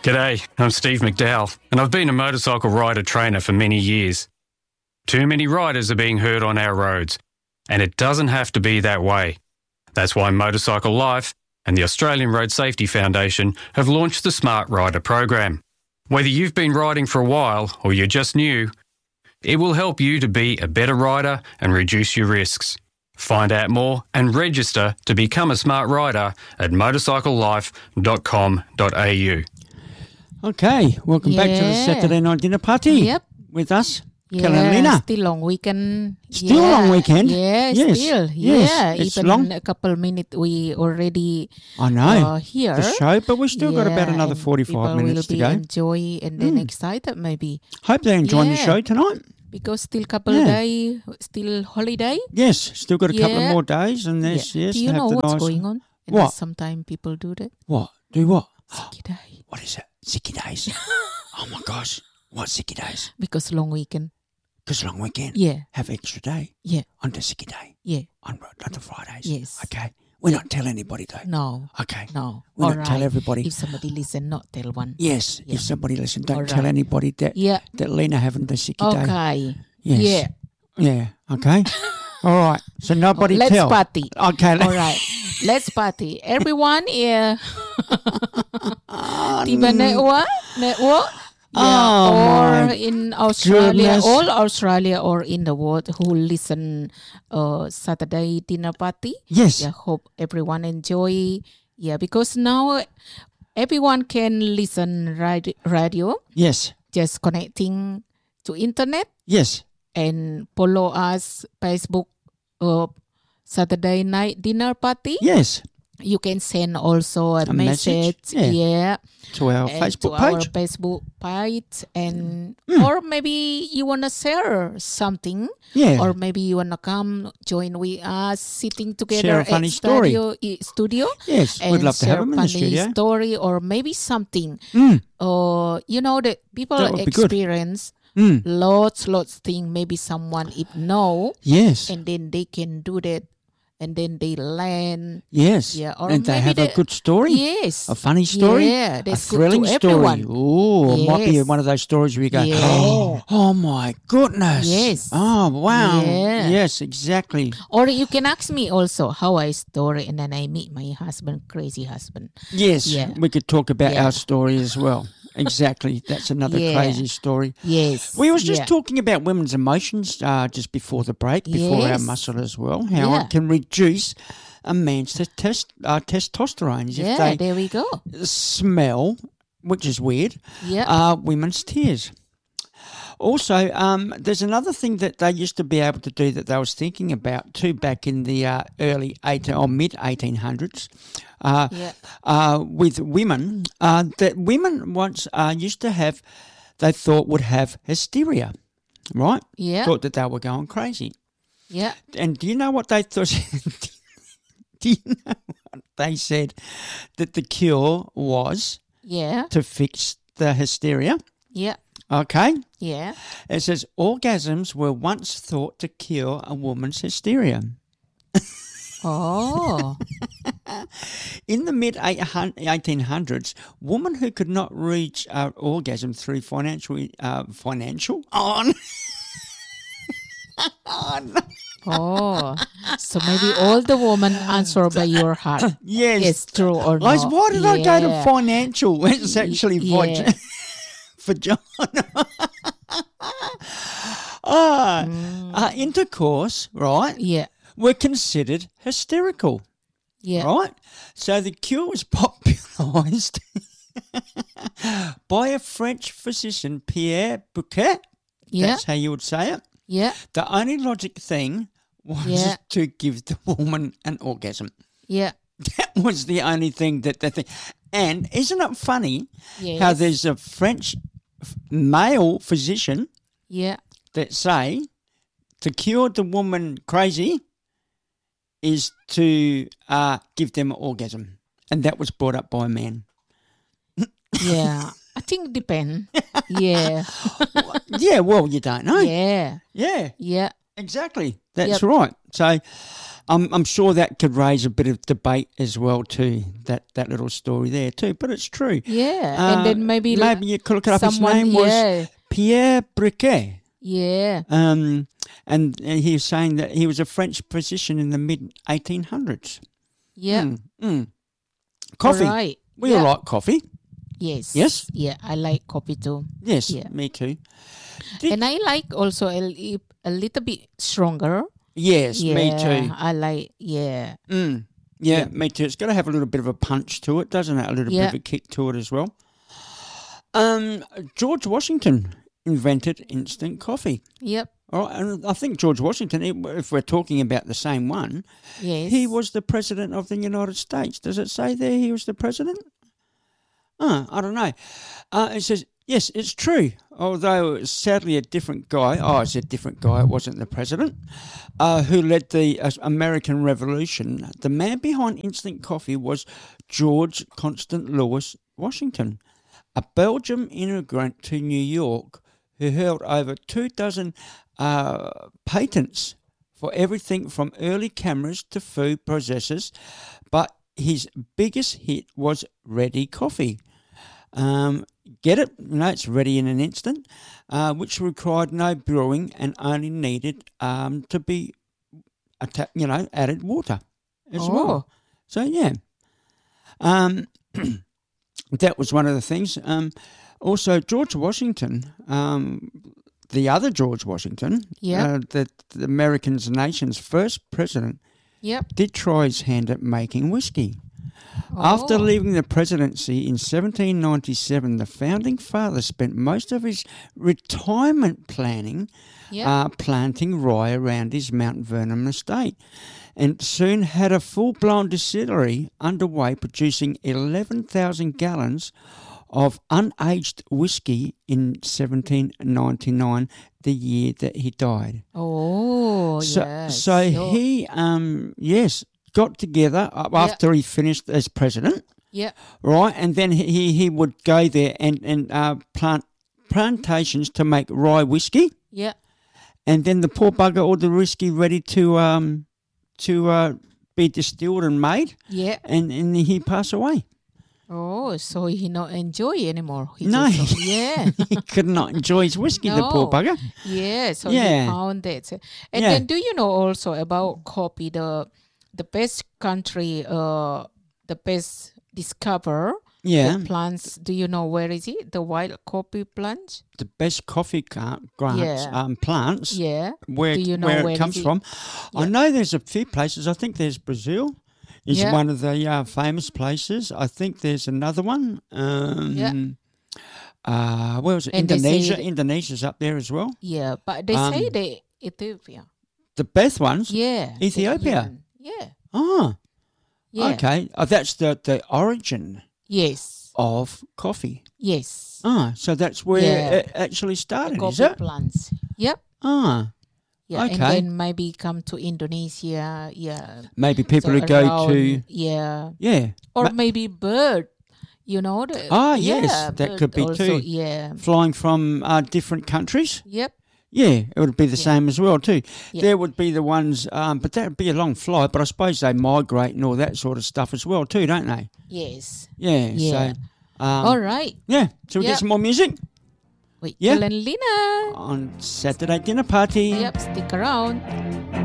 G'day, I'm Steve McDowell, and I've been a motorcycle rider trainer for many years. Too many riders are being hurt on our roads, and it doesn't have to be that way. That's why Motorcycle Life and the Australian Road Safety Foundation have launched the Smart Rider program. Whether you've been riding for a while or you're just new, it will help you to be a better rider and reduce your risks. Find out more and register to become a smart rider at motorcyclelife.com.au. Okay, welcome back to the Saturday night dinner party. Yep. With us, Carolina. Still long weekend. Still a long weekend? Yes. Still. Yes, Yeah, it's even long. a couple minutes we already I know, here. the show, but we've still got about another and 45 minutes to people go. will be enjoy and then excited maybe. Hope they're enjoying the Yeah. show tonight. Because still couple day, still holiday. Yes, still got a couple of Yeah. more days, and there's Do you have know the what's nice. going on? And What? Sometimes people do that. What? Do what? Sicky day. What is it? Sicky days. Oh my gosh, what sicky days? Because long weekend. Because long weekend. Yeah. Have extra day. Yeah. On the sicky day. Yeah. On the Fridays. Yes. Okay. We're not tell anybody though. No. Okay. No. We're All not tell right. everybody. If somebody listen, not tell one. Yes. Yeah. If somebody listen, don't All tell right. anybody that Yeah. that Lena having the sicky day. Okay. Yes. Yeah. Yeah. Okay. All right. So nobody Let's tell. party. Okay. All right. Let's party. Everyone, yeah. Tiba network. Yeah. Oh, or my in Australia, goodness. all Australia or in the world who listen Saturday dinner party. Yes. Yeah, hope everyone enjoy. Yeah, because now everyone can listen radio, Yes. just connecting to internet Yes. and follow us Facebook Saturday night dinner party. Yes. You can send also a message, message, yeah. To our and Facebook to our page. Facebook page, and or maybe you wanna share something, Yeah. or maybe you wanna come join with us, sitting together Share a funny at story. studio. Yes. And We'd love to have share them in the funny studio. story, or maybe something. You know that people That would be good. experience Mm. lots thing. Maybe someone if know, Yes. and then they can do that, and then they learn. Yes. Yeah, or and they maybe have a they- good story. Yes, A funny story. Yeah, A that's good thrilling to story. everyone. Oh, it might be Yes. one of those stories where you go, Yeah. oh my goodness. Yes. Oh, wow. Yeah. Yes, exactly. Or you can ask me also how I story, and then I meet my husband, crazy husband. Yes. Yeah. We could talk about Yeah. our story as well. Exactly. That's another Yeah. crazy story. Yes, We was just yeah. talking about women's emotions just before the break, before our Yes. muscle as well, how Yeah. it can reduce a man's testosterone if Yeah, they there we go. smell, which is weird, Yeah, women's tears. Also, there's another thing that they used to be able to do that they was thinking about too back in the early or mid 1800s with women, that women once used to have, they thought would have hysteria, right? yeah, Thought that they were going crazy. yeah. And do you know what they thought? Do you know what they said that the cure was Yeah, to fix the hysteria? yeah, Okay. yeah. It says orgasms were once thought to cure a woman's hysteria. Oh, In the mid 1800s, women who could not reach orgasm through financial on. oh. So maybe all the women answer by your heart. Yes. Yes, true or Guys, not. why did I go to Yeah. financial? It's actually Yeah. vagina. Intercourse, right, Yeah, were considered hysterical, yeah, right? So the cure was popularised by a French physician, Pierre Bouquet. yeah, That's how you would say it. yeah, The only logic thing was Yeah. to give the woman an orgasm. yeah. That was the only thing that they think. And isn't it funny Yes. how there's a French male physician Yeah, that say to cure the woman crazy is to give them an orgasm. And that was brought up by a man. yeah. I think depend. Yeah, Yeah, well, you don't know. yeah, Yeah, yeah. exactly. That's Yep. right. So I'm sure that could raise a bit of debate as well too, that little story there too. But it's true. Yeah, and then maybe you could look it up. His someone, name was Pierre Briquet. Yeah. And he was saying that he was a French physician in the mid-1800s. Yeah. Coffee. All right. We all like coffee. Yes. Yes? Yeah, I like coffee too. Yes, Yeah. me too. And I like also a little bit stronger. Yes, Yeah, me too. I like, yeah. Yeah, me too. It's got to have a little bit of a punch to it, doesn't it? A little bit of a kick to it as well. George Washington invented instant coffee. Yep. All right, and I think George Washington, if we're talking about the same one, Yes. he was the president of the United States. Does it say there he was the president? I don't know. It says, yes, it's true. Although it's sadly a different guy. Oh, it's a different guy. It wasn't the president who led the American Revolution. The man behind instant coffee was George Constant Lewis Washington, a Belgian immigrant to New York who held over 24 patents for everything from early cameras to food processors, but his biggest hit was Ready Coffee. Get it? It's ready in an instant, which required no brewing and only needed to be, added water as well. So, yeah. That was one of the things. Also, George Washington, the other George Washington, the American nation's first president, did try his hand at making whiskey. After leaving the presidency in 1797, the founding father spent most of his retirement planting rye around his Mount Vernon estate, and soon had a full-blown distillery underway, producing 11,000 gallons of unaged whiskey in 1799, the year that he died. So he, got together after he finished as president. Yeah. Right, and then he would go there and plant plantations to make rye whiskey. Yeah. And then the poor bugger ordered the whiskey ready to be distilled and made. Yeah. And he passed away. Oh, so he not enjoy anymore. He he could not enjoy his whiskey, the poor bugger. Yeah, so he found it. And then do you know also about coffee, the best country, the best discover the plants? Do you know where is it? The wild coffee plants? The best coffee plants. Yeah. Where, do you know where it comes from? Yeah. I know there's a few places. I think there's Brazil. Is one of the famous places. I think there's another one. Where was it? And Indonesia. Indonesia's up there as well. Yeah, but they say they Ethiopia. The best ones? Yeah. Ethiopia. Yeah. Oh. Yeah. Okay. That's the origin. Yes. Of coffee. Yes. So that's where it actually started, is it? Coffee plants. Yep. Yeah, okay. And then maybe come to Indonesia. Yeah. Maybe people who go to. Yeah. Yeah. Or maybe bird. You know. Yes, that could be also, too. Yeah. Flying from different countries. Yep. Yeah, it would be the same as well too. Yeah. There would be the ones, but that would be a long flight. But I suppose they migrate and all that sort of stuff as well too, don't they? Yes. Yeah. Yeah. So. All right. Yeah. So we get some more music. With Jill and Lina. On Saturday dinner party. Yep. Stick around.